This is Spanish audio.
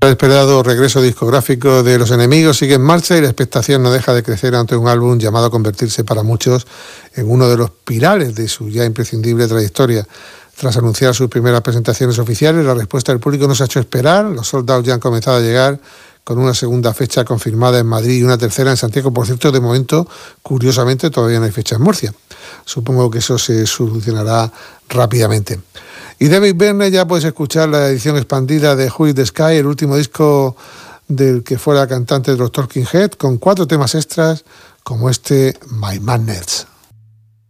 El esperado regreso discográfico de Los Enemigos sigue en marcha y la expectación no deja de crecer ante un álbum llamado a convertirse para muchos en uno de los pilares de su ya imprescindible trayectoria. Tras anunciar sus primeras presentaciones oficiales, la respuesta del público no se ha hecho esperar. Los sold out ya han comenzado a llegar, con una segunda fecha confirmada en Madrid y una tercera en Santiago. Por cierto, de momento, curiosamente, todavía no hay fecha en Murcia. Supongo que eso se solucionará rápidamente. Y David Byrne, ya puedes escuchar la edición expandida de Who is the Sky, el último disco del que fuera cantante de los Talking Heads, con 4 temas extras como este My Madness.